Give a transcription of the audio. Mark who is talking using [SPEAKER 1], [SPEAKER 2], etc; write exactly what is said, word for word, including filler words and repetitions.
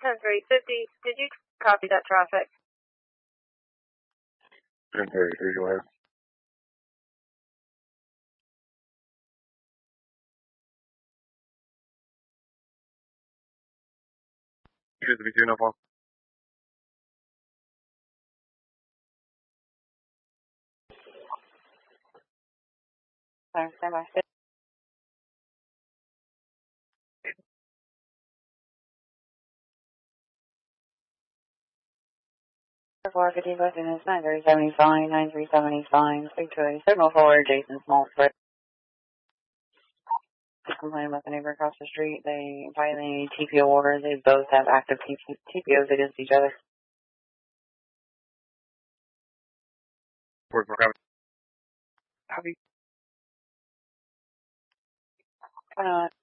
[SPEAKER 1] ten three fifty, did you copy that traffic?
[SPEAKER 2] ten thirty-three, go ahead. Choose to be two, no phone.
[SPEAKER 1] Sorry, stand by. four fifty question is nine three seven fine, nine three seven fine, speak to a signal forward, Jason Small. Complaining about the neighbor across the street. They violated T P O orders. They both have active T P Os against each other.
[SPEAKER 2] Where's my copy? Copy.
[SPEAKER 1] Uh,